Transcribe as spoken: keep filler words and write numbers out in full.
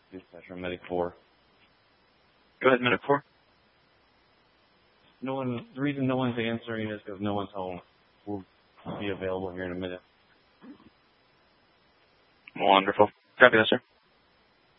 Dispatcher, Medic four. Go ahead, Medic four. No one. The reason no one's answering is because no one's home. We'll be available here in a minute. Wonderful. Copy that, sir.